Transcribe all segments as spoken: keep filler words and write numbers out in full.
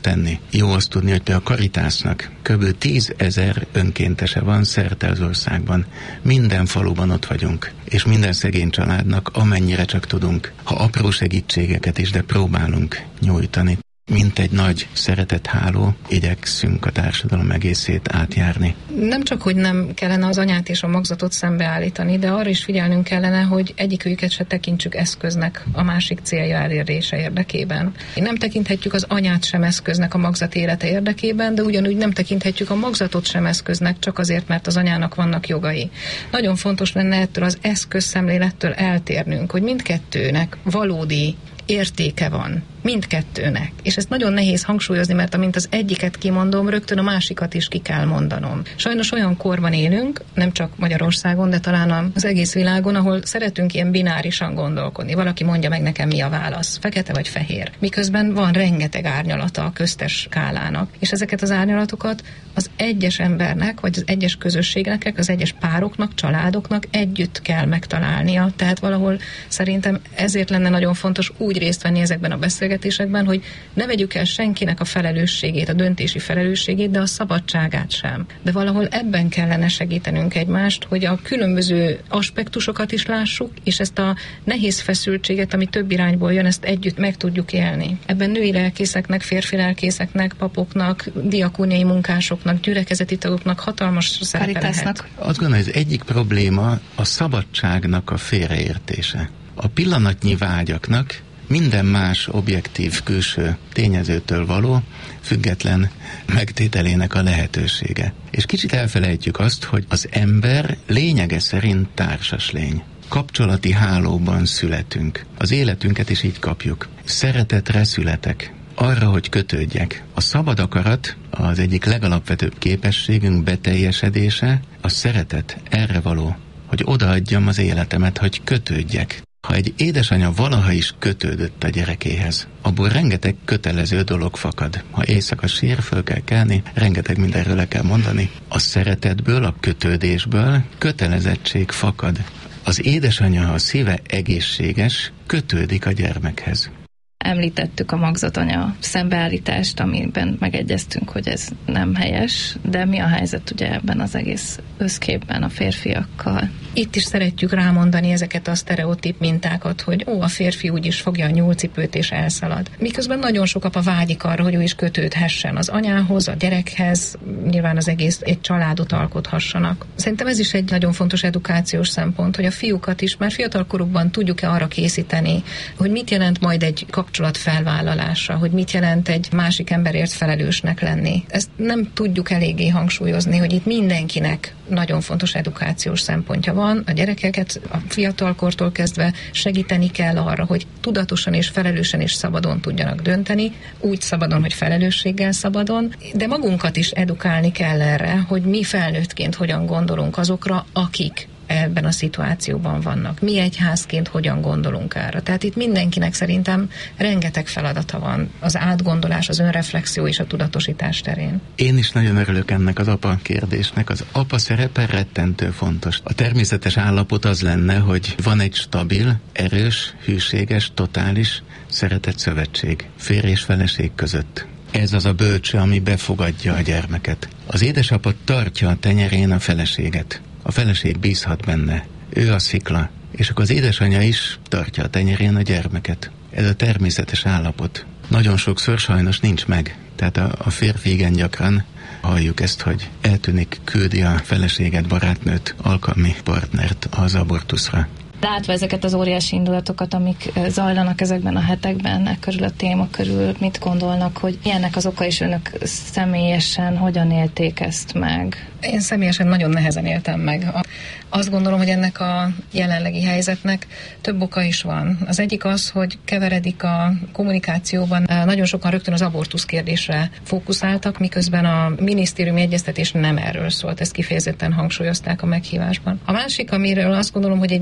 tenni. Jó azt tudni, hogy például a Caritasnak kb. tízezer önkéntese van szerte az országban. Minden faluban ott vagyunk, és minden szegény családnak amennyire csak tudunk, ha apró segítségeket is, de próbálunk nyújtani. Mint egy nagy szeretetháló, igyekszünk a társadalom egészét átjárni. Nem csak, hogy nem kellene az anyát és a magzatot szembeállítani, de arra is figyelnünk kellene, hogy egyikőjüket se tekintsük eszköznek a másik célja elérése érdekében. Nem tekinthetjük az anyát sem eszköznek a magzat élete érdekében, de ugyanúgy nem tekinthetjük a magzatot sem eszköznek csak azért, mert az anyának vannak jogai. Nagyon fontos lenne ettől az eszközszemlélettől eltérnünk, hogy mindkettőnek valódi értéke van. Mindkettőnek. És ezt nagyon nehéz hangsúlyozni, mert amint az egyiket kimondom, rögtön a másikat is ki kell mondanom. Sajnos olyan korban élünk, nem csak Magyarországon, de talán az egész világon, ahol szeretünk ilyen binárisan gondolkodni. Valaki mondja meg nekem, mi a válasz, fekete vagy fehér. Miközben van rengeteg árnyalata a köztes skálának. És ezeket az árnyalatokat az egyes embernek, vagy az egyes közösségnek, az egyes pároknak, családoknak együtt kell megtalálnia. Tehát valahol szerintem ezért lenne nagyon fontos úgy részt venni ezekben a beszélgetésekben, hogy ne vegyük el senkinek a felelősségét, a döntési felelősségét, de a szabadságát sem. De valahol ebben kellene segítenünk egymást, hogy a különböző aspektusokat is lássuk, és ezt a nehéz feszültséget, ami több irányból jön, ezt együtt meg tudjuk élni. Ebben női lelkészeknek, férfi lelkészeknek, papoknak, diakóniai munkásoknak, gyülekezeti tagoknak hatalmas szerepe lehet. Azt gondolom, hogy az egyik probléma a szabadságnak a félreértése. A pillanatnyi vágyaknak minden más objektív külső tényezőtől való, független megtételének a lehetősége. És kicsit elfelejtjük azt, hogy az ember lényege szerint társas lény. Kapcsolati hálóban születünk. Az életünket is így kapjuk. Szeretetre születek. Arra, hogy kötődjek. A szabad akarat az egyik legalapvetőbb képességünk beteljesedése, a szeretet erre való, hogy odaadjam az életemet, hogy kötődjek. Ha egy édesanya valaha is kötődött a gyerekéhez, abból rengeteg kötelező dolog fakad. Ha éjszaka sír, föl kell kelni, rengeteg mindenről le kell mondani. A szeretetből, a kötődésből kötelezettség fakad. Az édesanya, ha a szíve egészséges, kötődik a gyermekhez. Említettük a magzatanya szembeállítást, amiben megegyeztünk, hogy ez nem helyes, de mi a helyzet ugye ebben az egész összképben a férfiakkal? Itt is szeretjük rámondani ezeket a sztereotíp mintákat, hogy ó, a férfi úgyis fogja a nyúlcipőt és elszalad. Miközben nagyon sok apa vágyik arra, hogy ő is kötődhessen az anyához, a gyerekhez, nyilván az egész egy családot alkothassanak. Szerintem ez is egy nagyon fontos edukációs szempont, hogy a fiúkat is már fiatalkorukban tudjuk-e arra készíteni, hogy mit jelent majd egy kapcsolat felvállalása, hogy mit jelent egy másik emberért felelősnek lenni. Ezt nem tudjuk eléggé hangsúlyozni, hogy itt mindenkinek nagyon fontos edukációs szempontja van. A gyerekeket a fiatalkortól kezdve segíteni kell arra, hogy tudatosan és felelősen és szabadon tudjanak dönteni, úgy szabadon, hogy felelősséggel szabadon, de magunkat is edukálni kell erre, hogy mi felnőttként hogyan gondolunk azokra, akik ebben a szituációban vannak. Mi egyházként hogyan gondolunk erre. Tehát itt mindenkinek szerintem rengeteg feladata van. Az átgondolás, az önreflexió és a tudatosítás terén. Én is nagyon örülök ennek az apa kérdésnek. Az apa szerepe rettentő fontos. A természetes állapot az lenne, hogy van egy stabil, erős, hűséges, totális szeretett szövetség férj és feleség között. Ez az a bölcső, ami befogadja a gyermeket. Az édesapa tartja a tenyerén a feleséget. A feleség bízhat benne. Ő a szikla. És akkor az édesanyja is tartja a tenyerén a gyermeket. Ez a természetes állapot. Nagyon sokszor sajnos nincs meg. Tehát a, a férfi igen gyakran halljuk ezt, hogy eltűnik, küldi a feleséget, barátnőt, alkalmi partnert az abortuszra. Látva ezeket az óriási indulatokat, amik zajlanak ezekben a hetekben, e körül a téma körül, mit gondolnak, hogy ilyennek az oka, és önök személyesen hogyan élték ezt meg? Én személyesen nagyon nehezen éltem meg. Azt gondolom, hogy ennek a jelenlegi helyzetnek több oka is van. Az egyik az, hogy keveredik a kommunikációban. Nagyon sokan rögtön az abortusz kérdésre fókuszáltak, miközben a minisztériumi egyeztetés nem erről szólt. Ezt kifejezetten hangsúlyozták a meghívásban. A másik, amiről azt gondolom, hogy egy nagyon jelentős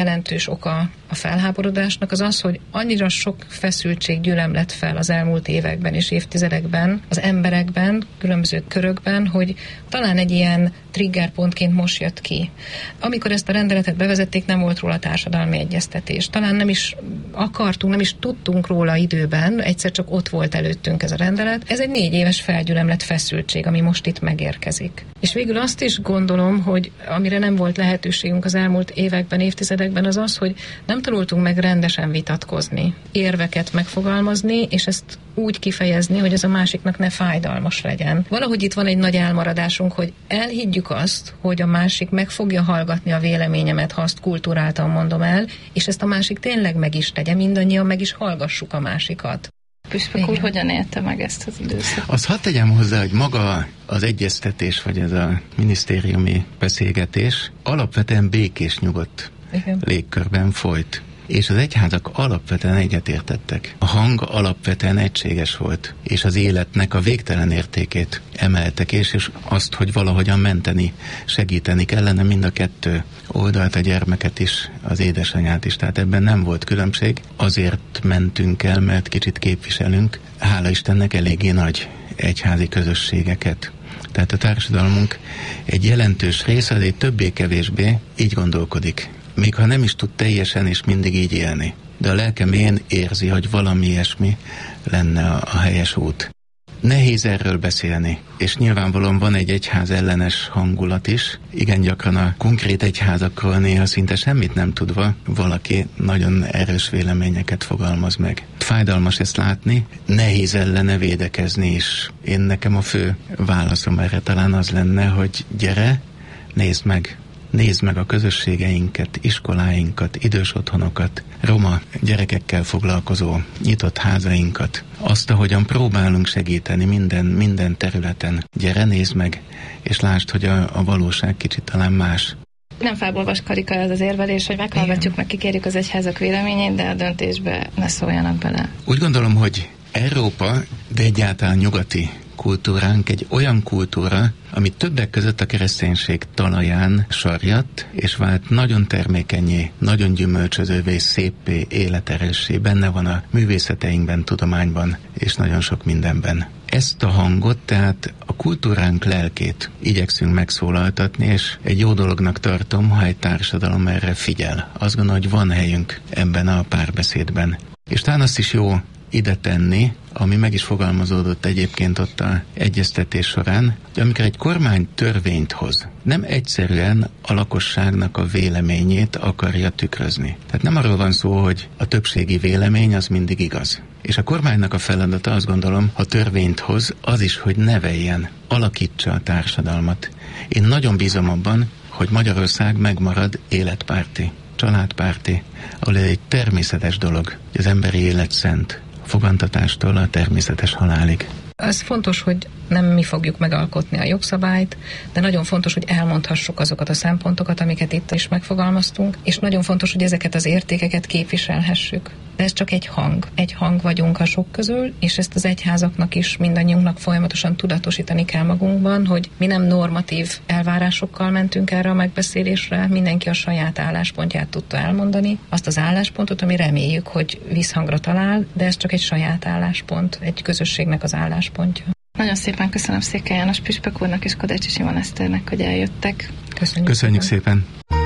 jelentős oka a felháborodásnak az az, hogy annyira sok feszültség gyülemlett fel az elmúlt években és évtizedekben az emberekben, különböző körökben, hogy talán egy ilyen triggerpontként most jött ki. Amikor ezt a rendeletet bevezették, nem volt róla társadalmi egyeztetés. Talán nem is akartunk, nem is tudtunk róla időben, egyszer csak ott volt előttünk ez a rendelet. Ez egy négy éves felgyülemlett feszültség, ami most itt megérkezik. És végül azt is gondolom, hogy amire nem volt lehetőségünk az elmúlt években, évtizedekben, az az, hogy nem tanultunk meg rendesen vitatkozni, érveket megfogalmazni, és ezt úgy kifejezni, hogy ez a másiknak ne fájdalmas legyen. Valahogy itt van egy nagy elmaradásunk, hogy elhiggyük azt, hogy a másik meg fogja hallgatni a véleményemet, ha azt kultúráltan mondom el, és ezt a másik tényleg meg is tegye, mindannyian meg is hallgassuk a másikat. Püspök úr, hogyan élte meg ezt az időszakot? Azt hadd tegyem hozzá, hogy maga az egyeztetés, vagy ez a minisztériumi beszélgetés alapvetően békés, nyugodt Igen. légkörben folyt. És az egyházak alapvetően egyetértettek. A hang alapvetően egységes volt, és az életnek a végtelen értékét emeltek, és, és azt, hogy valahogyan menteni, segíteni kellene mind a kettő oldalt, a gyermeket is, az édesanyát is. Tehát ebben nem volt különbség. Azért mentünk el, mert kicsit képviselünk, hála Istennek, eléggé nagy egyházi közösségeket. Tehát a társadalmunk egy jelentős része, azért többé-kevésbé így gondolkodik. Még ha nem is tud teljesen és mindig így élni. De a lelke mélyén érzi, hogy valami ilyesmi lenne a, a helyes út. Nehéz erről beszélni, és nyilvánvalóan van egy egyház ellenes hangulat is. Igen gyakran a konkrét egyházakról néha szinte semmit nem tudva valaki nagyon erős véleményeket fogalmaz meg. Fájdalmas ezt látni, nehéz ellene védekezni is. Én nekem a fő válaszom erre talán az lenne, hogy gyere, nézd meg. Nézd meg a közösségeinket, iskoláinkat, idős otthonokat, roma gyerekekkel foglalkozó nyitott házainkat. Azt, ahogyan próbálunk segíteni minden, minden területen. Gyere, nézd meg, és lásd, hogy a, a valóság kicsit talán más. Nem fából vaskarika ez az érvelés, hogy meghallgatjuk, meg kikérjük az egyházak véleményét, de a döntésbe ne szóljanak bele. Úgy gondolom, hogy Európa, de egyáltalán nyugati kultúránk egy olyan kultúra, ami többek között a kereszténység talaján sarjadt, és vált nagyon termékenyé, nagyon gyümölcsözővé, széppé, életerőssé, benne van a művészeteinkben, tudományban, és nagyon sok mindenben. Ezt a hangot, tehát a kultúránk lelkét igyekszünk megszólaltatni, és egy jó dolognak tartom, ha egy társadalom erre figyel. Azt gondolom, hogy van helyünk ebben a párbeszédben. És talán azt is jó ide tenni, ami meg is fogalmazódott egyébként ott a egyeztetés során, hogy amikor egy kormány törvényt hoz, nem egyszerűen a lakosságnak a véleményét akarja tükrözni. Tehát nem arról van szó, hogy a többségi vélemény az mindig igaz. És a kormánynak a feladata, azt gondolom, ha törvényt hoz, az is, hogy neveljen, alakítsa a társadalmat. Én nagyon bízom abban, hogy Magyarország megmarad életpárti, családpárti, ahol egy természetes dolog, hogy az emberi élet szent, fogantatástól a természetes halálig. Az fontos, hogy nem mi fogjuk megalkotni a jogszabályt, de nagyon fontos, hogy elmondhassuk azokat a szempontokat, amiket itt is megfogalmaztunk, és nagyon fontos, hogy ezeket az értékeket képviselhessük. De ez csak egy hang. Egy hang vagyunk a sok közül, és ezt az egyházaknak is, mindannyiunknak folyamatosan tudatosítani kell magunkban, hogy mi nem normatív elvárásokkal mentünk erre a megbeszélésre, mindenki a saját álláspontját tudta elmondani, azt az álláspontot, ami reméljük, hogy visszhangra talál, de ez csak egy saját álláspont, egy közösségnek az álláspontja. Nagyon szépen köszönöm Székely János püspök úrnak és Kodácsi Simon Eszternek, hogy eljöttek. Köszönjük, Köszönjük szépen.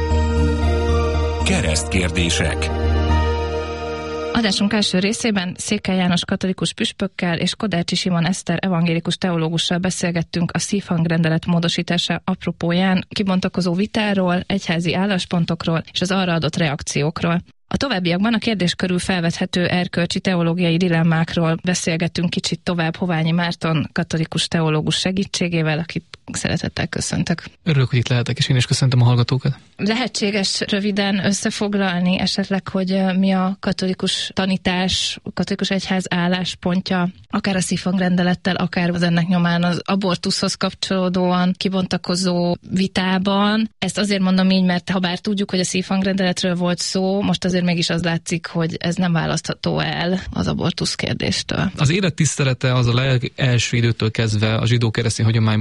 szépen. Keresztkérdések. Adásunk első részében Székely János katolikus püspökkel és Kodácsi Simon Eszter evangélikus teológussal beszélgettünk a szívhangrendelet módosítása apropóján kibontakozó vitáról, egyházi álláspontokról és az arra adott reakciókról. A továbbiakban a kérdés körül felvethető erkölcsi teológiai dilemmákról beszélgettünk kicsit tovább Hoványi Márton katolikus teológus segítségével, akit szeretettel köszöntök. Örülök, hogy itt lehetek, és én is köszöntöm a hallgatókat. Lehetséges röviden összefoglalni esetleg, hogy mi a katolikus tanítás, a katolikus egyház álláspontja, akár a szívhangrendelettel, akár az ennek nyomán az abortuszhoz kapcsolódóan kibontakozó vitában. Ezt azért mondom így, mert ha bár tudjuk, hogy a szívhangrendeletről volt szó, most azért mégis az látszik, hogy ez nem választható el az abortusz kérdéstől. Az élet tisztelete az a legelső időtől kezdve a zsidó-keresztény hagyományban nyilván nagyon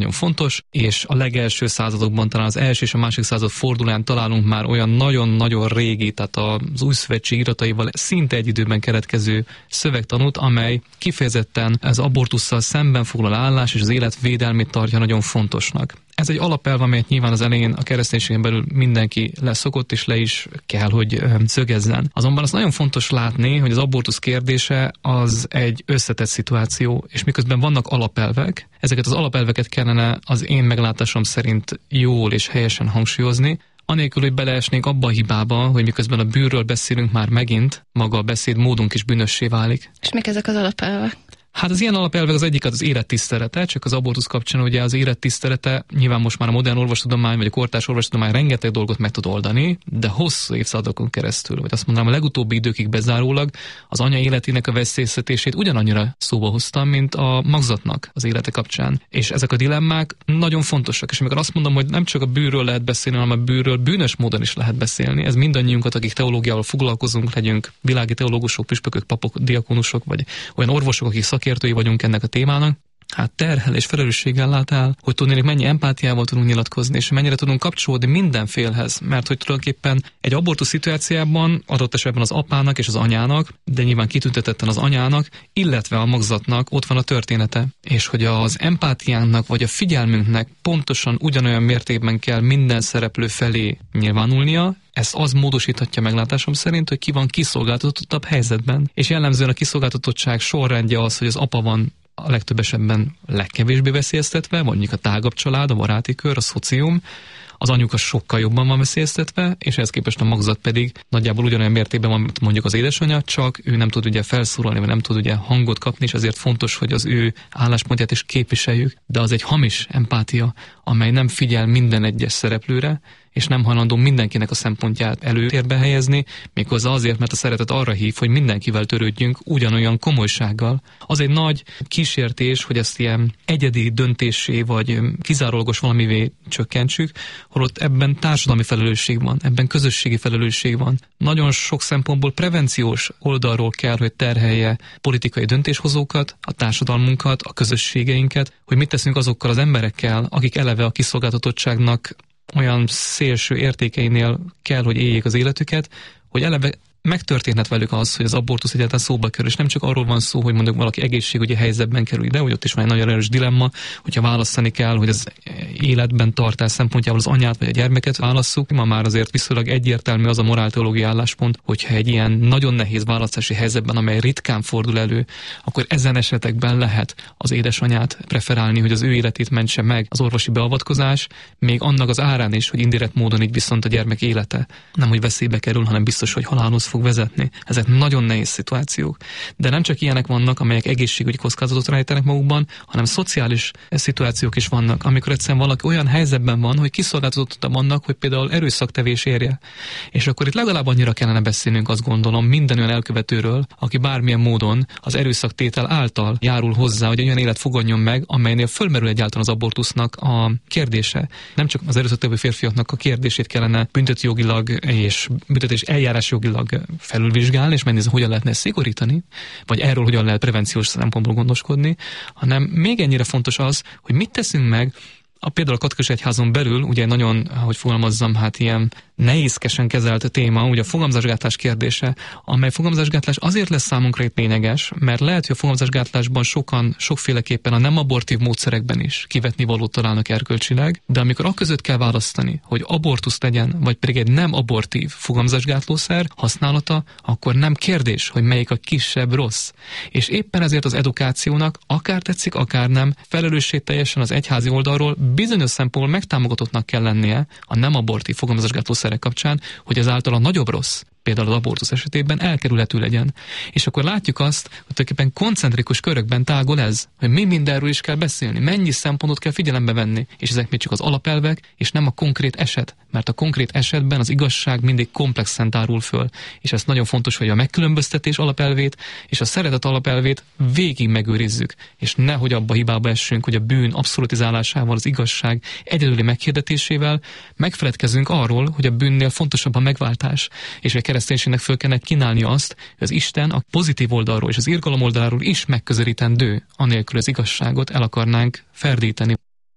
nagyon fontos, és a legelső századokban, talán az első és a másik század fordulán találunk már olyan nagyon-nagyon régi, tehát az új szövetség irataival szinte egy időben keletkező szövegtanút, amely kifejezetten az abortusszal szemben foglal állás és az élet védelmét tartja nagyon fontosnak. Ez egy alapelv, amelyet nyilván az elején a kereszténységen belül mindenki leszokott, és le is kell, hogy szögezzen. Azonban az nagyon fontos látni, hogy az abortusz kérdése az egy összetett szituáció, és miközben vannak alapelvek, ezeket az alapelveket kellene az én meglátásom szerint jól és helyesen hangsúlyozni, anélkül, hogy beleesnénk abba a hibába, hogy miközben a bűnről beszélünk, már megint maga a beszédmódunk is bűnössé válik. És mik ezek az alapelvek? Hát az ilyen alapelvek az egyik az élettisztelete, csak az abortusz kapcsán ugye az élettisztelete nyilván most már a modern orvostudomány vagy a kortárs orvostudomány rengeteg dolgot meg tud oldani, de hosszú évszázadokon keresztül, vagy azt mondanám a legutóbbi időkig bezárólag az anya életének a veszélyeztetését ugyanannyira szóba hoztam, mint a magzatnak az élete kapcsán. És ezek a dilemmák nagyon fontosak, és amikor azt mondom, hogy nem csak a bűnről lehet beszélni, hanem a bűnről bűnös módon is lehet beszélni. Ez mindannyiunkat, akik teológiával foglalkozunk, legyünk világi teológusok, püspökök, papok, diakonusok, vagy olyan orvosok, akik szakértői vagyunk ennek a témának, hát terhel és felelősséggel lát el, hogy tudnék mennyi empátiával tudunk nyilatkozni, és mennyire tudunk kapcsolódni minden félhez, mert hogy tulajdonképpen egy abortusz szituációban adott esetben az apának és az anyának, de nyilván kitüntetetten az anyának, illetve a magzatnak ott van a története, és hogy az empátiánknak vagy a figyelmünknek pontosan ugyanolyan mértékben kell minden szereplő felé nyilvánulnia. Ez az módosíthatja meglátásom szerint, hogy ki van kiszolgáltatottabb helyzetben, és jellemzően a kiszolgáltatottság sorrendje az, hogy az apa van a legtöbb esetben legkevésbé veszélyeztetve, mondjuk a tágabb család, a baráti kör, a szocium, az anyuka sokkal jobban van veszélyeztetve, és ehhez képest a magzat pedig nagyjából ugyanolyan mértékben van, mint mondjuk az édesanyja, csak ő nem tud ugye felszólalni, vagy nem tud ugye hangot kapni, és ezért fontos, hogy az ő álláspontját is képviseljük, de az egy hamis empátia, amely nem figyel minden egyes szereplőre, és nem hajlandó mindenkinek a szempontját előtérbe helyezni, méghozzá azért, mert a szeretet arra hív, hogy mindenkivel törődjünk ugyanolyan komolysággal. Az egy nagy kísértés, hogy ezt ilyen egyedi döntésé vagy kizárólagos valamivé csökkentsük, holott ebben társadalmi felelősség van, ebben közösségi felelősség van. Nagyon sok szempontból prevenciós oldalról kell, hogy terhelje politikai döntéshozókat, a társadalmunkat, a közösségeinket, hogy mit teszünk azokkal az emberekkel, akik eleve a kiszolgáltatottságnak olyan szélső értékeinél kell, hogy éljék az életüket, hogy eleve megtörténhet velük az, hogy az abortusz egyáltalán szóba kerül, és nem csak arról van szó, hogy mondjuk valaki egészségügyi helyzetben kerül ide, hogy ott is van egy nagyon erős dilemma, hogyha választani kell, hogy az életben tartás szempontjából az anyát vagy a gyermeket válasszuk. Ma már azért viszonylag egyértelmű az a morálteológiai álláspont, hogyha egy ilyen nagyon nehéz választási helyzetben, amely ritkán fordul elő, akkor ezen esetekben lehet az édesanyát preferálni, hogy az ő életét mentse meg az orvosi beavatkozás, még annak az árán is, hogy indirekt módon így viszont a gyermek élete nem hogy veszélybe kerül, hanem biztos, hogy halálhoz fog vezetni. Ezek nagyon nehéz szituációk. De nem csak ilyenek vannak, amelyek egészségügyi kockázatot rejtenek magukban, hanem szociális szituációk is vannak, amikor egyszerűen valaki olyan helyzetben van, hogy kiszolgáltatottabb annak, hogy például erőszaktevés érje. És akkor itt legalább annyira kellene beszélnünk, azt gondolom, minden olyan elkövetőről, aki bármilyen módon az erőszaktétel által járul hozzá, hogy egy olyan élet fogadjon meg, amelynél fölmerül egyáltalán az abortusznak a kérdése. Nem csak az erőszaktevő férfiaknak a kérdését kellene büntetőjogilag és büntetés eljárásjogilag felülvizsgálni, és megnézni, hogyan lehetne ezt szigorítani, vagy erről hogyan lehet prevenciós szempontból gondoskodni, hanem még ennyire fontos az, hogy mit teszünk meg a például a katolikus egyházon belül, ugye nagyon, hogy fogalmazzam, hát ilyen nehézkesen kezelt téma, ugye a fogamzásgátlás kérdése, amely fogamzásgátlás azért lesz számunkra itt lényeges, mert lehet, hogy a fogamzásgátlásban sokan, sokféleképpen a nem abortív módszerekben is kivetni valót találnak erkölcsileg, de amikor aközött kell választani, hogy abortusz legyen, vagy pedig egy nem abortív fogamzásgátlószer használata, akkor nem kérdés, hogy melyik a kisebb rossz. És éppen ezért az edukációnak, akár tetszik, akár nem, felelősségteljesen az egyházi oldalról bizonyos szempontból megtámogatottnak kell lennie a nem abortív fogamzásgátlószerek kapcsán, hogy ezáltal a nagyobb rossz, például az abortusz esetében elkerülhető legyen. És akkor látjuk azt, hogy tulajdonképpen koncentrikus körökben tágol ez, hogy mi mindenről is kell beszélni, mennyi szempontot kell figyelembe venni, és ezek még csak az alapelvek, és nem a konkrét eset, mert a konkrét esetben az igazság mindig komplexen tárul föl, és ez nagyon fontos, hogy a megkülönböztetés alapelvét és a szeretet alapelvét végig megőrizzük, és nehogy abba a hibába essünk, hogy a bűn abszolutizálásával, az igazság egyedüli meghirdetésével megfeledkezünk arról, hogy a bűnnél fontosabb a megváltás, és a kereszténységnek föl kellene kínálni azt, hogy az Isten a pozitív oldalról és az irgalom oldaláról is megközelítendő, anélkül az igazságot el akarnánk ferdíteni.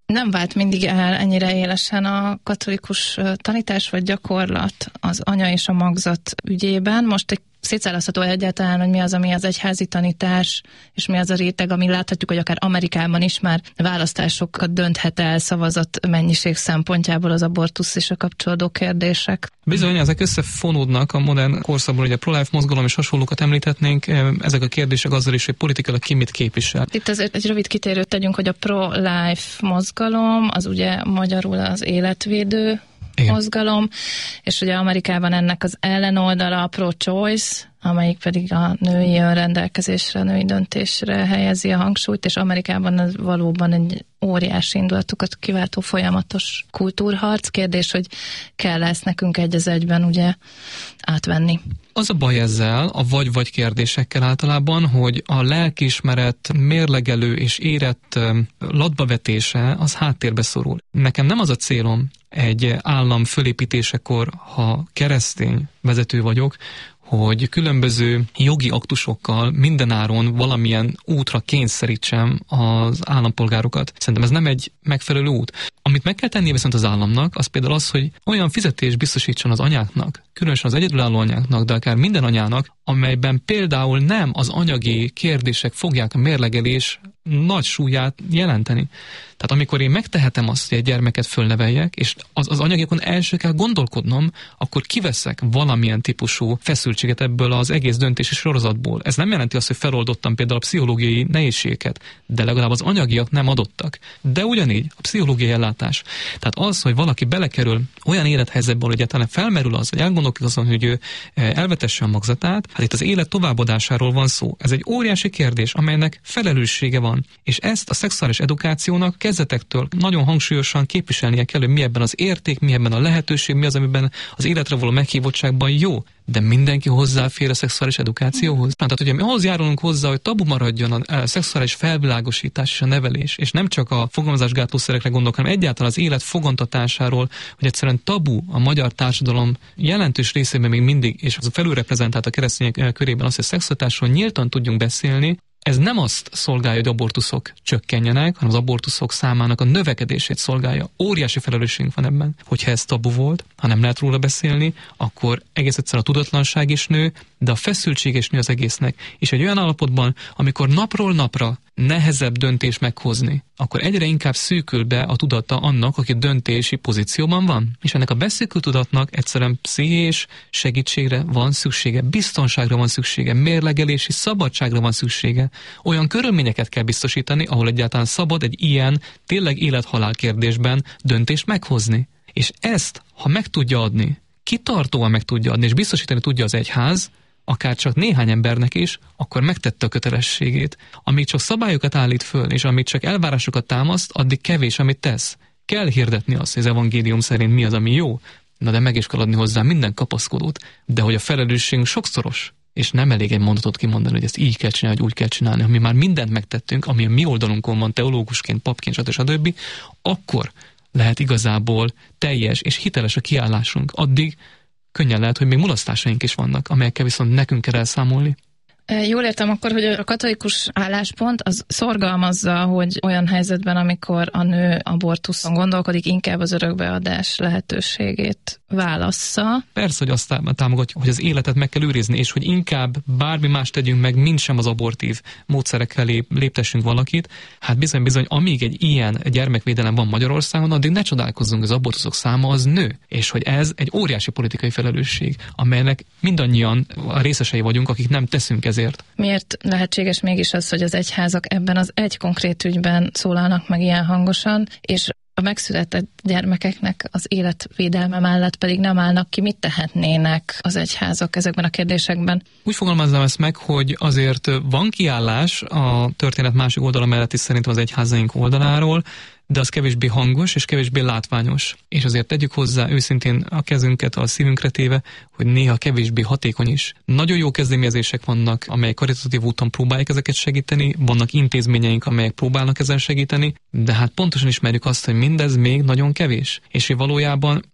Nem vált mindig el ennyire élesen a katolikus tanítás vagy gyakorlat az anya és a magzat ügyében. Most egy szétszállazható egyáltalán, hogy mi az, ami az egyházi tanítás, és mi az a réteg, ami láthatjuk, hogy akár Amerikában is már választásokat dönthet el szavazat mennyiség szempontjából az abortusz és a kapcsolódó kérdések. Bizony, ezek összefonódnak a modern korszakban, ugye a pro-life mozgalom és hasonlókat említhetnénk, ezek a kérdések azzal is, hogy politikailag ki mit képvisel. Itt azért egy rövid kitérőt tegyünk, hogy a pro-life mozgalom, az ugye magyarul az életvédő Igen. mozgalom, és ugye Amerikában ennek az ellenoldala a pro-choice, amelyik pedig a női önrendelkezésre, a női döntésre helyezi a hangsúlyt, és Amerikában ez valóban egy óriási indulatokat kiváltó folyamatos kultúrharc. Kérdés, hogy kell ezt nekünk egy az egyben ugye átvenni. Az a baj ezzel, a vagy-vagy kérdésekkel általában, hogy a lelkiismeret mérlegelő és érett latbavetése az háttérbe szorul. Nekem nem az a célom egy állam fölépítésekor, ha keresztény vezető vagyok, hogy különböző jogi aktusokkal mindenáron valamilyen útra kényszerítsem az állampolgárokat. Szerintem ez nem egy megfelelő út. Amit meg kell tennie viszont az államnak, az például az, hogy olyan fizetés biztosítson az anyáknak, különösen az egyedülálló anyáknak, de akár minden anyának, amelyben például nem az anyagi kérdések fogják a mérlegelés nagy súlyát jelenteni. Tehát amikor én megtehetem azt, hogy egy gyermeket fölneveljek, és az, az anyagokon első kell gondolkodnom, akkor kiveszek valamilyen típusú feszültséget ebből az egész döntési sorozatból. Ez nem jelenti azt, hogy feloldottam például a pszichológiai nehézségeket, de legalább az anyagiak nem adottak. De ugyanígy a pszichológiai ellátás. Tehát az, hogy valaki belekerül olyan élethelyzetbe, hogy egyáltalán felmerül az, hogy elgondolkodik azon, hogy ő elvetesse a magzatát, hát itt az élet továbbadásáról van szó. Ez egy óriási kérdés, amelynek felelőssége van. És ezt a szexuális edukációnak kezdetektől nagyon hangsúlyosan képviselnie kell, hogy mi ebben az érték, mi ebben a lehetőség, mi az, amiben az életre való meghívottságban jó. De mindenki hozzáfér a szexuális edukációhoz. Tehát ugye mi ahhoz járulunk hozzá, hogy tabu maradjon a szexuális felvilágosítás és a nevelés, és nem csak a fogalmazásgátlószerekre gondolok, hanem egyáltalán az élet fogantatásáról, hogy egyszerűen tabu a magyar társadalom jelentős részében még mindig, és az felülreprezentált a keresztények körében az, hogy a szexualitásról nyíltan tudjunk beszélni. Ez nem azt szolgálja, hogy abortuszok csökkenjenek, hanem az abortuszok számának a növekedését szolgálja. Óriási felelősségünk van ebben, hogyha ez tabu volt, ha nem lehet róla beszélni, akkor egész egyszerűen a tudatlanság is nő, de a feszültség is nő az egésznek. És egy olyan állapotban, amikor napról napra nehezebb döntés meghozni, akkor egyre inkább szűkül be a tudata annak, aki döntési pozícióban van. És ennek a beszűkült tudatnak egyszerűen pszichés segítségre van szüksége, biztonságra van szüksége, mérlegelési szabadságra van szüksége. Olyan körülményeket kell biztosítani, ahol egyáltalán szabad egy ilyen, tényleg élet-halál kérdésben döntést meghozni. És ezt, ha meg tudja adni, kitartóan meg tudja adni, és biztosítani tudja az egyház, akár csak néhány embernek is, akkor megtette a kötelességét. Amíg csak szabályokat állít föl, és amíg csak elvárásokat támaszt, addig kevés, amit tesz. Kell hirdetni azt, hogy az evangélium szerint mi az, ami jó, na de meg is kell adni hozzá minden kapaszkodót, de hogy a felelősségünk sokszoros, és nem elég egy mondatot kimondani, hogy ezt így kell csinálni, hogy úgy kell csinálni, ha mi már mindent megtettünk, ami a mi oldalunkon van, teológusként, papként, stb. stb., akkor lehet igazából teljes és hiteles a kiállásunk. Addig könnyen lehet, hogy még mulasztásaink is vannak, amelyekkel viszont nekünk kell elszámolni. Jól értem akkor, hogy a katolikus álláspont az szorgalmazza, hogy olyan helyzetben, amikor a nő abortuszon gondolkodik, inkább az örökbeadás lehetőségét válassza. Persze, hogy azt támogatjuk, hogy az életet meg kell őrizni, és hogy inkább bármi más tegyünk meg, mint sem az abortív módszerekkel lép, léptessünk valakit. Hát bizony-bizony, amíg egy ilyen gyermekvédelem van Magyarországon, addig ne csodálkozzunk, az abortuszok száma az nő. És hogy ez egy óriási politikai felelősség, amelynek mindannyian a részesei vagyunk, akik nem teszünk ezért. Miért lehetséges mégis az, hogy az egyházak ebben az egy konkrét ügyben szólalnak meg ilyen hangosan, és a megszületett gyermekeknek az életvédelme mellett pedig nem állnak ki, mit tehetnének az egyházak ezekben a kérdésekben? Úgy fogalmaznám ezt meg, hogy azért van kiállás a történet másik oldala mellett is szerintem az egyházaink oldaláról, de az kevésbé hangos és kevésbé látványos. És azért tegyük hozzá őszintén a kezünket a szívünkre téve, hogy néha kevésbé hatékony is. Nagyon jó kezdeményezések vannak, amelyek karitatív úton próbálják ezeket segíteni, vannak intézményeink, amelyek próbálnak ezen segíteni, de hát pontosan ismerjük azt, hogy mindez még nagyon kevés. És hogy valójában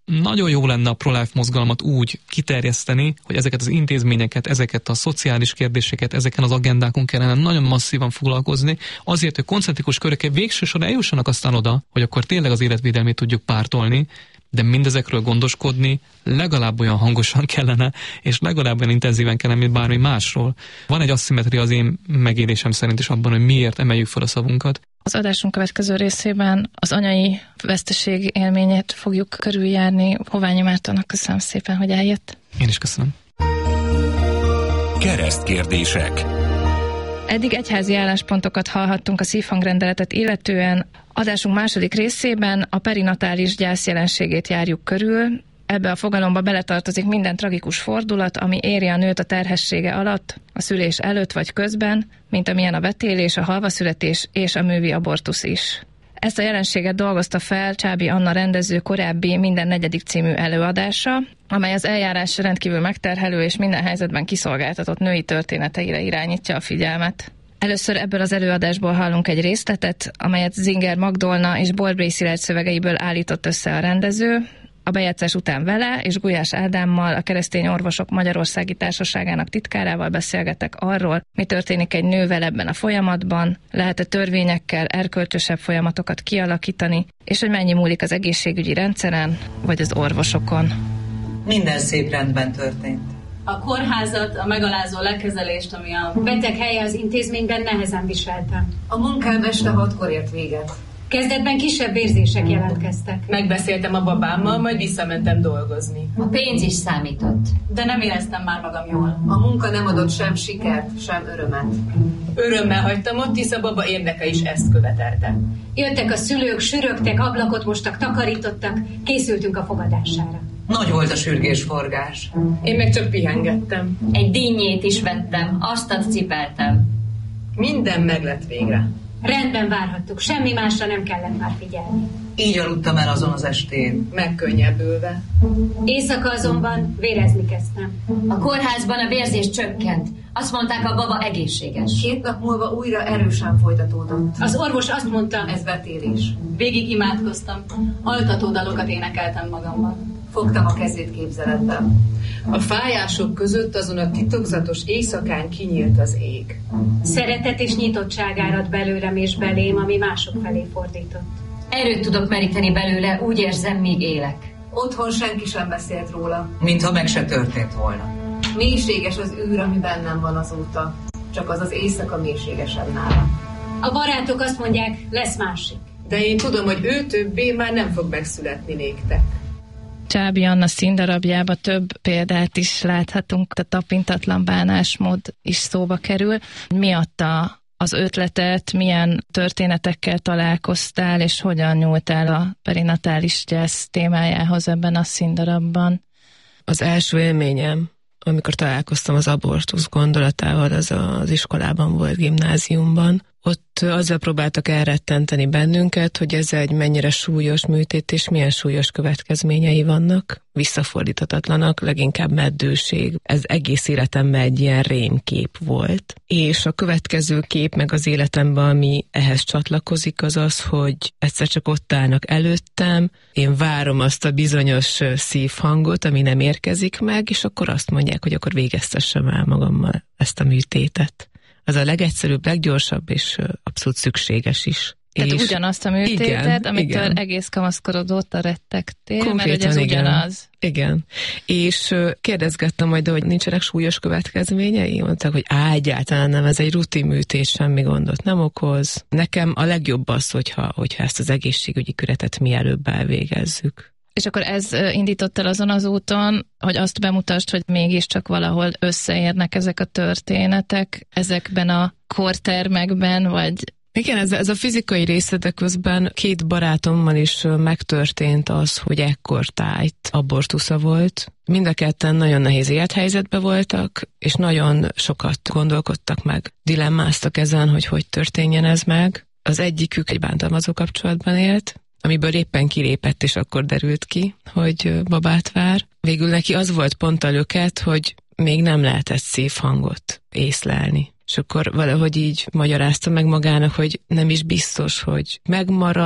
nagyon jó lenne a pro-life mozgalmat úgy kiterjeszteni, hogy ezeket az intézményeket, ezeket a szociális kérdéseket, ezeken az agendákon kellene nagyon masszívan foglalkozni, azért, hogy koncentrikus körökkel végső soron eljussanak aztán oda, hogy akkor tényleg az életvédelmét tudjuk pártolni, de mindezekről gondoskodni legalább olyan hangosan kellene, és legalább olyan intenzíven kellene, mint bármi másról. Van egy asszimetria az én megélésem szerint is abban, hogy miért emeljük fel a szavunkat. Az adásunk következő részében az anyai veszteség élményét fogjuk körüljárni. Hoványi Mártonnak köszönöm szépen, hogy eljött. Én is köszönöm. Keresztkérdések. Eddig egyházi álláspontokat hallhattunk a szívhangrendeletet illetően. Adásunk második részében a perinatális gyász jelenségét járjuk körül. Ebbe a fogalomba beletartozik minden tragikus fordulat, ami éri a nőt a terhessége alatt, a szülés előtt vagy közben, mint amilyen a vetélés, a halvaszületés és a művi abortusz is. Ezt a jelenséget dolgozta fel Csábi Anna rendező korábbi Minden negyedik című előadása, amely az eljárás rendkívül megterhelő és minden helyzetben kiszolgáltatott női történeteire irányítja a figyelmet. Először ebből az előadásból hallunk egy részletet, amelyet Zinger Magdolna és Borbély Szilárd szövegeiből állított össze a rendező. A bejátszás után vele és Gulyás Ádámmal, a Keresztény Orvosok Magyarországi Társaságának titkárával beszélgetek arról, mi történik egy nővel ebben a folyamatban, lehet-e törvényekkel erkölcsösebb folyamatokat kialakítani, és hogy mennyi múlik az egészségügyi rendszeren, vagy az orvosokon. Minden szép rendben történt. A kórházat, a megalázó lekezelést, ami a beteg helye az intézményben nehezen viseltem. A munkám este hatkor ért véget. Kezdetben kisebb érzések jelentkeztek. Megbeszéltem a babámmal, majd visszamentem dolgozni. A pénz is számított. De nem éreztem már magam jól. A munka nem adott sem sikert, sem örömet. Örömmel hagytam ott, hisz a baba érdeke is ezt követelte. Jöttek a szülők, sürögtek, ablakot mostak, takarítottak, készültünk a fogadására. Nagy volt a sürgésforgás. Én meg csak pihengettem. Egy dinnyét is vettem, asztat cipeltem. Minden meglett végre. Rendben várhattuk, semmi másra nem kellett már figyelni. Így aludtam el azon az estén. Megkönnyebbülve. Éjszaka azonban vérezni kezdtem. A kórházban a vérzés csökkent. Azt mondták, a baba egészséges. Két nap múlva újra erősen folytatódott. Az orvos azt mondta, ez vetélés. Végig imádkoztam. Altató dalokat énekeltem magamban. Fogtam a kezét képzeletben. A fájások között azon a titokzatos éjszakán kinyílt az ég. Szeretet és nyitottság árad belőlem és belém, ami mások felé fordított. Erőt tudok meríteni belőle, úgy érzem, míg élek. Otthon senki sem beszélt róla. Mintha meg se történt volna. Mélységes az űr, ami bennem van azóta. Csak az az éjszaka mélységesebb nála. A barátok azt mondják, lesz másik. De én tudom, hogy ő többé már nem fog megszületni néktek. Csábi Anna színdarabjába több példát is láthatunk, a tapintatlan bánásmód is szóba kerül. Mi adta az ötletet, milyen történetekkel találkoztál, és hogyan nyúltál a perinatális gyász témájához ebben a színdarabban? Az első élményem, amikor találkoztam az abortusz gondolatával, az az iskolában volt, gimnáziumban. Ott azzal próbáltak elrettenteni bennünket, hogy ez egy mennyire súlyos műtét, és milyen súlyos következményei vannak, visszafordíthatatlanak, leginkább meddőség. Ez egész életemben egy ilyen rémkép volt. És a következő kép meg az életemben, ami ehhez csatlakozik, az az, hogy egyszer csak ott állnak előttem, én várom azt a bizonyos szívhangot, ami nem érkezik meg, és akkor azt mondják, hogy akkor végeztessem el magammal ezt a műtétet. Az a legegyszerűbb, leggyorsabb és abszolút szükséges is. Tehát és ugyanazt a műtétet, igen, amitől igen. egész kamaszkorod óta rettegtél, konkrétan, mert hogy ez igen. ugyanaz. Igen. És kérdezgettem majd, hogy nincsenek súlyos következményei? Mondták, hogy á, egyáltalán nem, ez egy rutin műtét, semmi gondot nem okoz. Nekem a legjobb az, hogyha, hogyha ezt az egészségügyi küretet mielőbb elvégezzük. És akkor ez indított el azon az úton, hogy azt bemutasd, hogy mégiscsak valahol összeérnek ezek a történetek ezekben a kortermekben, vagy... Igen, ez, ez a fizikai része, de közben két barátommal is megtörtént az, hogy ekkortájt abortusza volt. Mind a ketten nagyon nehéz élethelyzetben voltak, és nagyon sokat gondolkodtak meg, dilemmáztak ezen, hogy hogy történjen ez meg. Az egyikük egy bántalmazó kapcsolatban élt, amiből éppen kilépett, és akkor derült ki, hogy babát vár. Végül neki az volt pont a löket, hogy még nem lehetett szívhangot észlelni. És akkor valahogy így magyarázta meg magának, hogy nem is biztos, hogy megmarad,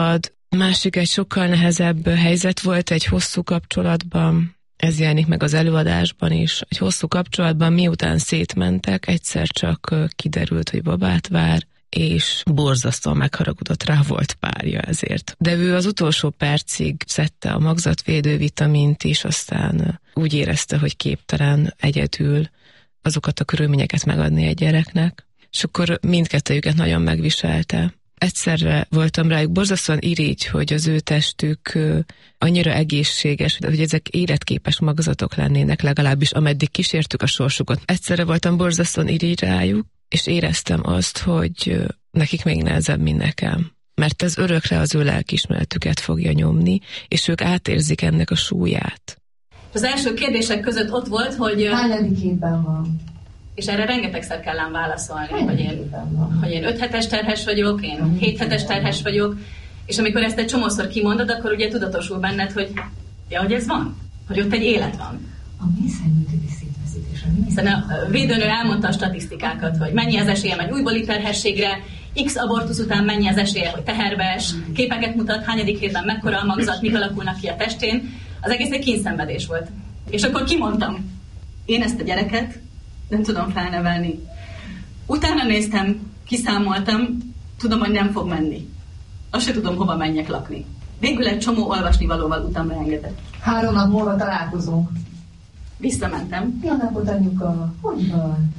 A másik egy sokkal nehezebb helyzet volt egy hosszú kapcsolatban, ez jelenik meg az előadásban is. Egy hosszú kapcsolatban miután szétmentek, egyszer csak kiderült, hogy babát vár, és borzasztóan megharagudott rá, volt párja ezért. De ő az utolsó percig szedte a magzatvédő vitamint is, aztán úgy érezte, hogy képtelen egyedül azokat a körülményeket megadni egy gyereknek. És akkor mindkettőjüket nagyon megviselte. Egyszerre voltam rájuk borzasztóan irigy, hogy az ő testük annyira egészséges, hogy ezek életképes magzatok lennének, legalábbis ameddig kísértük a sorsukat. Egyszerre voltam borzasztóan irigy rájuk, és éreztem azt, hogy nekik még nehezebb, mint nekem. Mert ez örökre az ő lelkiismeretüket fogja nyomni, és ők átérzik ennek a súlyát. Az első kérdések között ott volt, hogy... Hányadik évben van? És erre rengetegszer kell ám válaszolni, hogy én, hogy én öt hetes terhes vagyok, én hét hetes terhes vagyok, és amikor ezt egy csomószor kimondod, akkor ugye tudatosul benned, hogy ja, hogy ez van, hogy ott egy élet van. A mészárnyújtói szétveszítés. Hiszen a védőnő elmondta a statisztikákat, hogy mennyi az esélye egy újbóli terhességre, X abortusz után mennyi az esélye, hogy teherbe es, képeket mutat, hányadik hétben mekkora a magzat, mik alakulnak ki a testén. Az egész egy kínszenvedés volt. És akkor kimondtam, én ezt a gyereket nem tudom felnevelni. Utána néztem, kiszámoltam, tudom, hogy nem fog menni. Azt se tudom, hova menjek lakni. Végül egy csomó olvasnivalóval utána engedett. Három nap múlva találkozunk. Visszamentem. Jó napot, anyuka. Hogy van?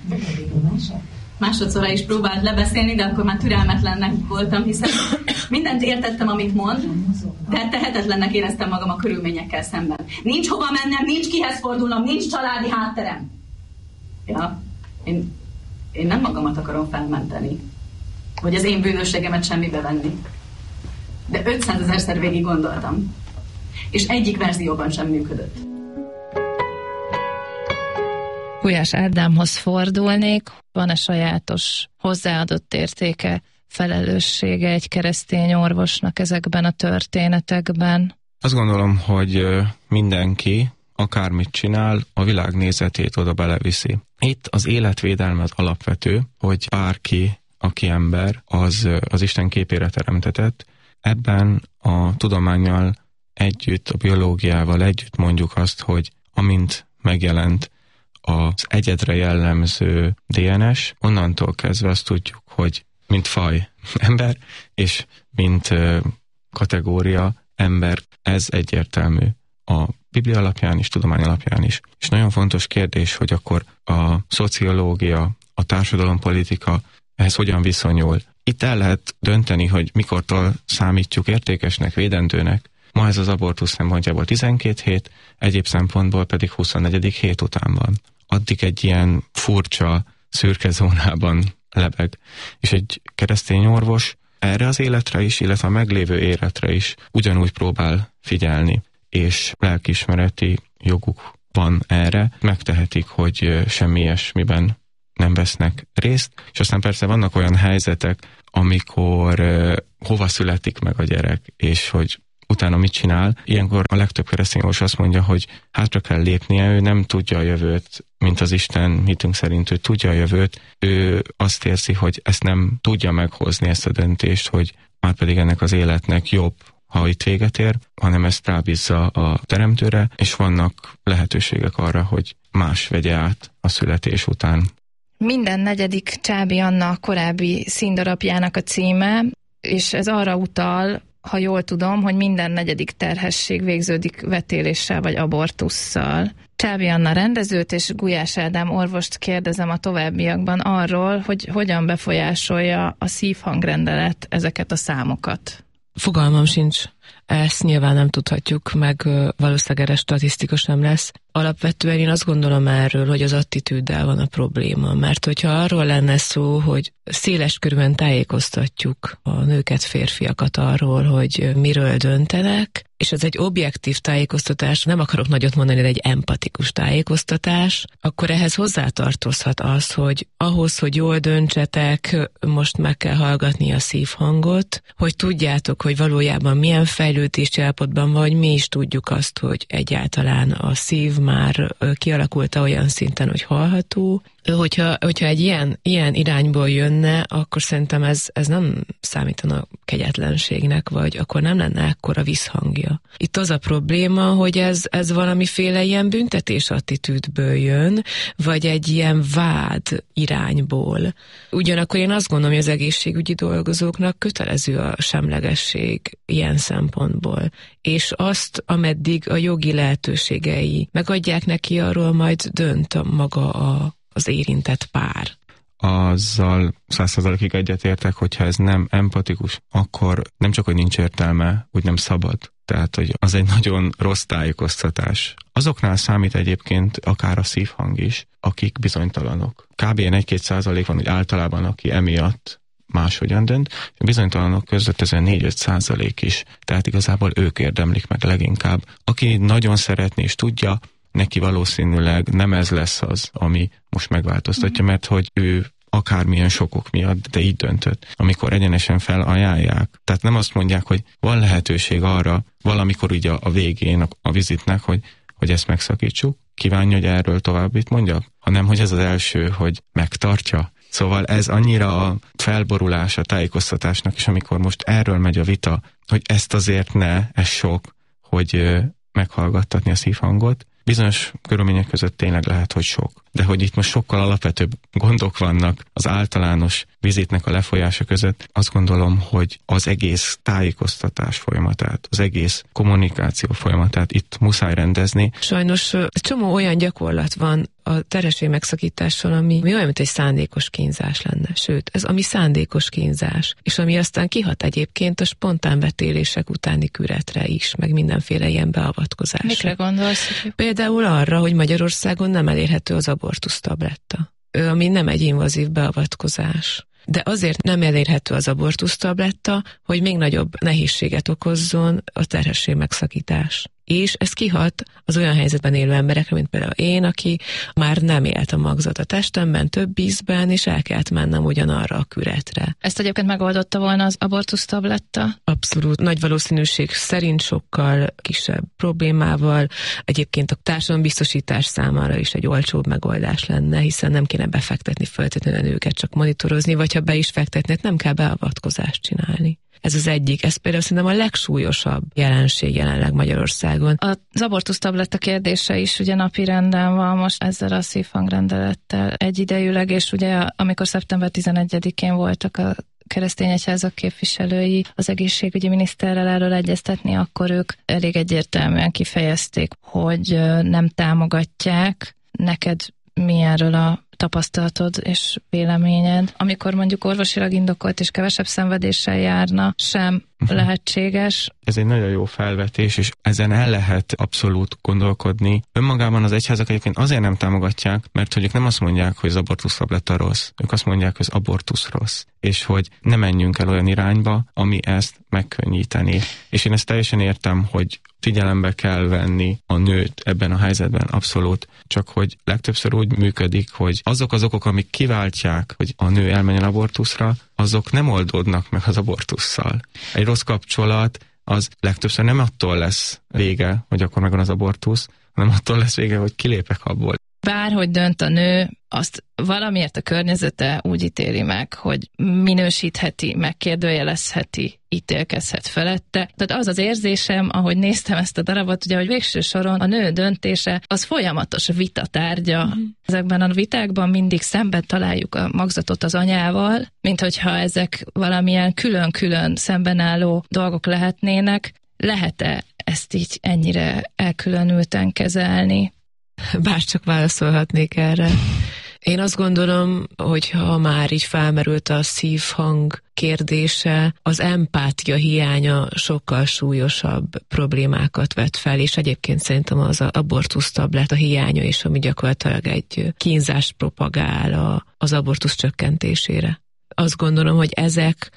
Másodszorra is próbált lebeszélni, de akkor már türelmetlennek voltam, hiszen mindent értettem, amit mond, de tehetetlennek éreztem magam a körülményekkel szemben. Nincs hova mennem, nincs kihez fordulnom, nincs családi hátterem. Ja, én, én nem magamat akarom felmenteni, vagy az én bűnösségemet semmibe venni. De ötszázezerszer végig gondoltam, és egyik verzióban sem működött. Gulyás Ádámhoz fordulnék, van-e sajátos hozzáadott értéke, felelőssége egy keresztény orvosnak ezekben a történetekben? Azt gondolom, hogy mindenki, akármit csinál, a világnézetét oda beleviszi. Itt az életvédelme az alapvető, hogy bárki, aki ember, az, az Isten képére teremtetett. Ebben a tudománnyal együtt, a biológiával együtt mondjuk azt, hogy amint megjelent az egyedre jellemző dé en es, onnantól kezdve azt tudjuk, hogy mint faj ember, és mint kategória ember, ez egyértelmű a Biblia alapján is, tudomány alapján is. És nagyon fontos kérdés, hogy akkor a szociológia, a társadalompolitika ehhez hogyan viszonyul. Itt el lehet dönteni, hogy mikortól számítjuk értékesnek, védendőnek. Ma ez az abortusz szempontjából tizenkét hét, egyéb szempontból pedig huszonnegyedik hét után van. Addig egy ilyen furcsa, szürke zónában lebeg. És egy keresztény orvos erre az életre is, illetve a meglévő életre is ugyanúgy próbál figyelni, és lelkiismereti joguk van erre, megtehetik, hogy semmi ilyesmiben nem vesznek részt, és aztán persze vannak olyan helyzetek, amikor uh, hova születik meg a gyerek, és hogy utána mit csinál. Ilyenkor a legtöbb keresztény orvos azt mondja, hogy hátra kell lépnie, ő nem tudja a jövőt, mint az Isten hitünk szerint ő tudja a jövőt. Ő azt érzi, hogy ezt nem tudja meghozni, ezt a döntést, hogy már pedig ennek az életnek jobb, ha itt véget ér, hanem ezt rábízza a teremtőre, és vannak lehetőségek arra, hogy más vegye át a születés után. Minden negyedik Csábi Anna korábbi színdarabjának a címe, és ez arra utal, ha jól tudom, hogy minden negyedik terhesség végződik vetéléssel vagy abortusszal. Csábi Anna rendezőt és Gulyás Ádám orvost kérdezem a továbbiakban arról, hogy hogyan befolyásolja a szívhangrendelet ezeket a számokat. Fogalmam sincs. Ezt nyilván nem tudhatjuk, meg valószínűleg erre statisztika sem lesz. Alapvetően én azt gondolom erről, hogy az attitűddel van a probléma, mert hogyha arról lenne szó, hogy széles körülön tájékoztatjuk a nőket, férfiakat arról, hogy miről döntenek, és ez egy objektív tájékoztatás, nem akarok nagyot mondani, de egy empatikus tájékoztatás, akkor ehhez hozzátartozhat az, hogy ahhoz, hogy jól döntsetek, most meg kell hallgatni a szívhangot, hogy tudjátok, hogy valójában milyen fejlődési állapotban vagy, mi is tudjuk azt, hogy egyáltalán a szív már kialakult olyan szinten, hogy hallható, Hogyha, hogyha egy ilyen, ilyen irányból jönne, akkor szerintem ez, ez nem számítana kegyetlenségnek, vagy akkor nem lenne ekkora visszhangja. Itt az a probléma, hogy ez, ez valamiféle ilyen büntetés attitűdből jön, vagy egy ilyen vád irányból. Ugyanakkor én azt gondolom, hogy az egészségügyi dolgozóknak kötelező a semlegesség ilyen szempontból. És azt, ameddig a jogi lehetőségei megadják neki, arról majd dönt a maga a az érintett pár. Azzal száz százalékig egyetértek, hogyha ez nem empatikus, akkor nem csak, hogy nincs értelme, úgy nem szabad. Tehát, hogy az egy nagyon rossz tájékoztatás. Azoknál számít egyébként akár a szívhang is, akik bizonytalanok. Kb. egy-két százalék van, hogy általában, aki emiatt máshogyan dönt, bizonytalanok között ez négy-öt százalék is. Tehát igazából ők érdemlik meg leginkább. Aki nagyon szeretné és tudja, neki valószínűleg nem ez lesz az, ami most megváltoztatja, mert hogy ő akármilyen sokok miatt, de így döntött, amikor egyenesen felajánlják. Tehát nem azt mondják, hogy van lehetőség arra, valamikor ugye a végén a, a vizitnek, hogy, hogy ezt megszakítsuk, kívánja, hogy erről továbbit mondjak, hanem hogy ez az első, hogy megtartja. Szóval ez annyira a felborulás a tájékoztatásnak, és amikor most erről megy a vita, hogy ezt azért ne, ez sok, hogy meghallgattatni a szívhangot, bizonyos körülmények között tényleg lehet, hogy sok. De hogy itt most sokkal alapvetőbb gondok vannak az általános vizitnek a lefolyása között, azt gondolom, hogy az egész tájékoztatás folyamatát, az egész kommunikáció folyamatát itt muszáj rendezni. Sajnos egy csomó olyan gyakorlat van a terhesség megszakítással, ami, ami olyan, mint egy szándékos kínzás lenne. Sőt, ez ami szándékos kínzás, és ami aztán kihat egyébként a spontán vetélések utáni küretre is, meg mindenféle ilyen beavatkozásra. Mikre gondolsz? Például arra, hogy Magyarországon nem elérhető az abortusz tabletta, ami nem egy invazív beavatkozás. De azért nem elérhető az abortusz tabletta, hogy még nagyobb nehézséget okozzon a terhesség megszakítás. És ez kihat az olyan helyzetben élő emberekre, mint például én, aki már nem élt a magzat a testemben, több ízben, és el kellett mennem ugyanarra a küretre. Ezt egyébként megoldotta volna az abortusz tabletta? Abszolút. Nagy valószínűség szerint sokkal kisebb problémával. Egyébként a társadalombiztosítás számára is egy olcsóbb megoldás lenne, hiszen nem kéne befektetni feltétlenül őket, csak monitorozni, vagy ha be is fektetnék, nem kell beavatkozást csinálni. Ez az egyik. Ez például szerintem a legsúlyosabb jelenség jelenleg Magyarországon. Az abortusz tabletta kérdése is ugye napirenden van most ezzel a szívhangrendelettel egyidejűleg, és ugye amikor szeptember tizenegyedikén voltak a keresztény egyházak képviselői az egészségügyi miniszterrel erről egyeztetni, akkor ők elég egyértelműen kifejezték, hogy nem támogatják. Neked mi erről a tapasztalatod és véleményed, amikor mondjuk orvosilag indokolt és kevesebb szenvedéssel járna, sem lehetséges? Ez egy nagyon jó felvetés, és ezen el lehet abszolút gondolkodni. Önmagában az egyházak egyébként azért nem támogatják, mert hogy ők nem azt mondják, hogy az abortusz tabletta rossz, ők azt mondják, hogy az abortusz rossz, és hogy ne menjünk el olyan irányba, ami ezt megkönnyíteni. És én ezt teljesen értem, hogy figyelembe kell venni a nőt ebben a helyzetben, abszolút, csak hogy legtöbbször úgy működik, hogy azok az okok, amik kiváltják, hogy a nő elmenjen abortuszra, azok nem oldódnak meg az abortusszal. Egy rossz kapcsolat az legtöbbször nem attól lesz vége, hogy akkor megvan az abortusz, hanem attól lesz vége, hogy kilépek abból. Bárhogy dönt a nő, azt valamiért a környezete úgy ítéli meg, hogy minősítheti, megkérdőjelezheti, ítélkezhet felette. Tehát az az érzésem, ahogy néztem ezt a darabot, ugye, hogy végső soron a nő döntése az folyamatos vita tárgya. Mm. Ezekben a vitákban mindig szemben találjuk a magzatot az anyával, mint hogyha ezek valamilyen külön-külön szemben álló dolgok lehetnének. Lehet-e ezt így ennyire elkülönülten kezelni? Bárcsak válaszolhatnék erre. Én azt gondolom, hogy ha már így felmerült a szívhang kérdése, az empátia hiánya sokkal súlyosabb problémákat vet fel, és egyébként szerintem az abortusz tabletta hiánya is, ami gyakorlatilag egy kínzást propagál az abortusz csökkentésére. Azt gondolom, hogy ezek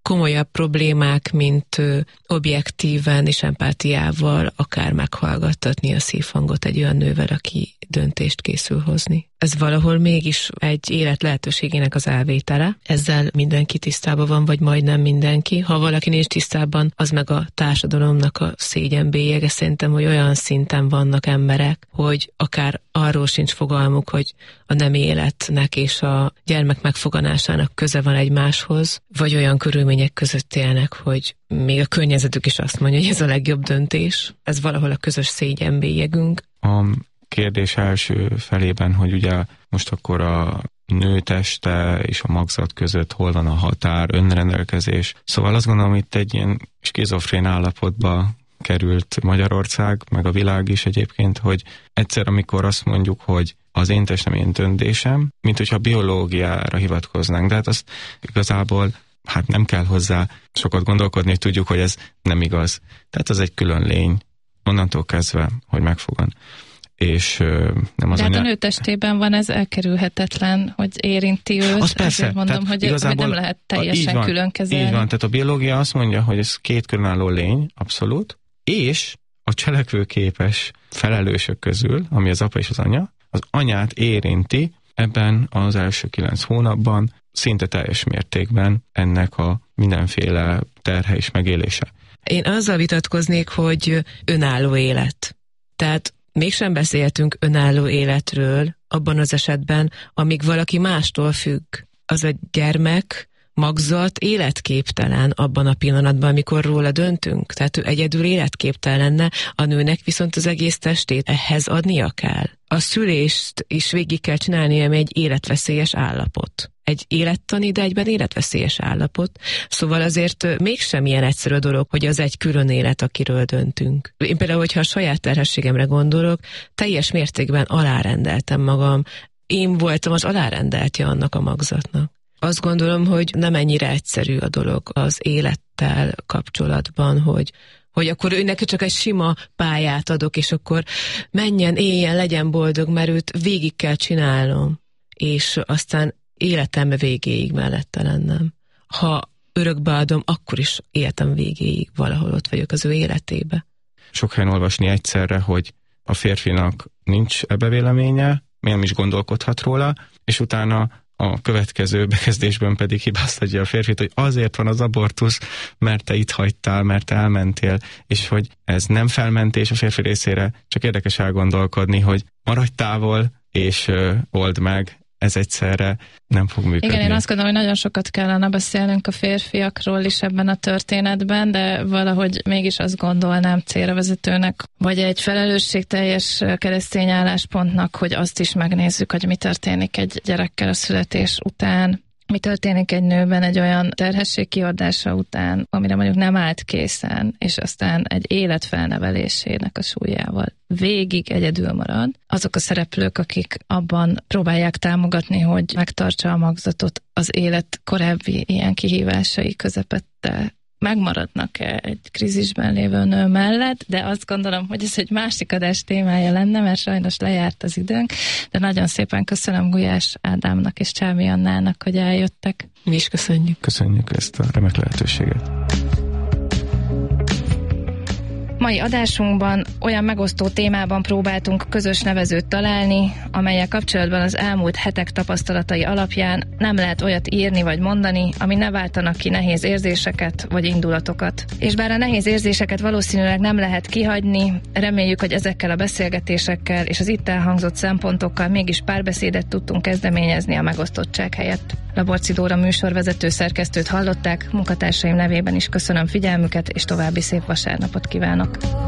komolyabb problémák, mint objektíven és empátiával akár meghallgattatni a szívhangot egy olyan nővel, aki döntést készül hozni. Ez valahol mégis egy élet lehetőségének az elvétele. Ezzel mindenki tisztában van, vagy majdnem mindenki. Ha valaki nincs tisztában, az meg a társadalomnak a szégyenbélyege. Szerintem, hogy olyan szinten vannak emberek, hogy akár arról sincs fogalmuk, hogy a nemi életnek és a gyermek megfoganásának köze van egymáshoz, vagy olyan körülmények között élnek, hogy még a környezetük is azt mondja, hogy ez a legjobb döntés. Ez valahol a közös szégyenbélyegünk. A kérdés első felében, hogy ugye most akkor a nő teste és a magzat között hol van a határ, önrendelkezés. Szóval azt gondolom, itt egy ilyen skizofrén állapotba került Magyarország, meg a világ is egyébként, hogy egyszer, amikor azt mondjuk, hogy az én testem, én döntésem, mint hogyha biológiára hivatkoznánk, de hát azt igazából hát nem kell hozzá sokat gondolkodni, hogy tudjuk, hogy ez nem igaz. Tehát az egy külön lény, onnantól kezdve, hogy megfogan. És nem az de hát anya... a nő testében van, ez elkerülhetetlen, hogy érinti őt. Az persze, mondom, hogy, hogy nem lehet teljesen van, külön kezelni. Így van, tehát a biológia azt mondja, hogy ez két különálló lény, abszolút, és a cselekvőképes felelősök közül, ami az apa és az anya, az anyát érinti ebben az első kilenc hónapban szinte teljes mértékben ennek a mindenféle terhe és megélése. Én azzal vitatkoznék, hogy önálló élet. Tehát mégsem beszéltünk önálló életről abban az esetben, amíg valaki mástól függ. Az a gyermek, magzat életképtelen abban a pillanatban, amikor róla döntünk. Tehát ő egyedül életképtelen lenne, a nőnek viszont az egész testét ehhez adnia kell. A szülést is végig kell csinálni, ami egy életveszélyes állapot. Egy élettani, de egyben életveszélyes állapot. Szóval azért mégsem ilyen egyszerű a dolog, hogy az egy külön élet, akiről döntünk. Én például, hogyha a saját terhességemre gondolok, teljes mértékben alárendeltem magam. Én voltam az alárendeltje annak a magzatnak. Azt gondolom, hogy nem ennyire egyszerű a dolog az élettel kapcsolatban, hogy, hogy akkor őnek csak egy sima pályát adok, és akkor menjen, éljen, legyen boldog, mert őt végig kell csinálnom, és aztán életem végéig mellette lennem. Ha örökbe adom, akkor is életem végéig valahol ott vagyok az ő életébe. Sok helyen olvasni egyszerre, hogy a férfinak nincs ebbe véleménye, nem is gondolkodhat róla, és utána a következő bekezdésben pedig hibáztatja a férfit, hogy azért van az abortusz, mert te itt hagytál, mert te elmentél, és hogy ez nem felmentés a férfi részére, csak érdekes elgondolkodni, hogy maradj távol, és ö, old meg, ez egyszerre nem fog működni. Igen, én azt gondolom, hogy nagyon sokat kellene beszélnünk a férfiakról is ebben a történetben, de valahogy mégis azt gondolnám célra vezetőnek, vagy egy felelősségteljes keresztény álláspontnak, hogy azt is megnézzük, hogy mi történik egy gyerekkel a születés után, mi történik egy nőben egy olyan terhesség kiadása után, amire mondjuk nem állt készen, és aztán egy élet felnevelésének a súlyával végig egyedül marad. Azok a szereplők, akik abban próbálják támogatni, hogy megtartsa a magzatot az élet korábbi ilyen kihívásai közepette, megmaradnak-e egy krízisben lévő nő mellett, de azt gondolom, hogy ez egy másik adás témája lenne, mert sajnos lejárt az időnk, de nagyon szépen köszönöm Gulyás Ádámnak és Csábi Annának, hogy eljöttek. Mi is köszönjük. Köszönjük ezt a remek lehetőséget. Mai adásunkban olyan megosztó témában próbáltunk közös nevezőt találni, amellyel kapcsolatban az elmúlt hetek tapasztalatai alapján nem lehet olyat írni vagy mondani, ami ne váltanak ki nehéz érzéseket vagy indulatokat. És bár a nehéz érzéseket valószínűleg nem lehet kihagyni, reméljük, hogy ezekkel a beszélgetésekkel és az itt elhangzott szempontokkal mégis párbeszédet tudtunk kezdeményezni a megosztottság helyett. Laborci Dóra műsorvezető szerkesztőt hallották, munkatársaim nevében is köszönöm figyelmüket, és további szép vasárnapot kívánok.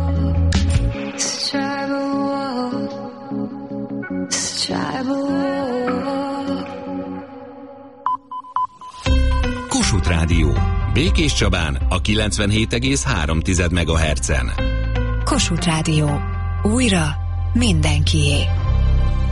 Kossuth Rádió. Békés Csabán a kilencvenhét egész három megahertzen. Kossuth Rádió. Újra mindenkié.